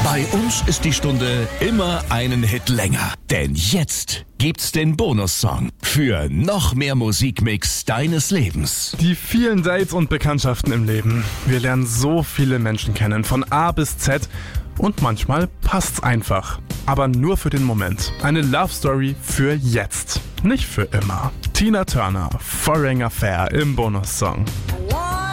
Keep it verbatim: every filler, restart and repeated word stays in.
Bei uns ist die Stunde immer einen Hit länger. Denn jetzt gibt's den Bonussong für noch mehr Musikmix deines Lebens. Die vielen Dates und Bekanntschaften im Leben. Wir lernen so viele Menschen kennen, von A bis Z. Und manchmal passt's einfach. Aber nur für den Moment. Eine Love Story für jetzt. Nicht für immer. Tina Turner, Foreign Affair im Bonussong.